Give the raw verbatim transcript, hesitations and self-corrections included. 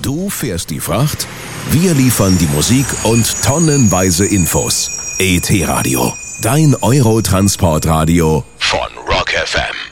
Du fährst die Fracht, wir liefern die Musik und tonnenweise Infos. E T Radio, dein Eurotransportradio von Rock F M.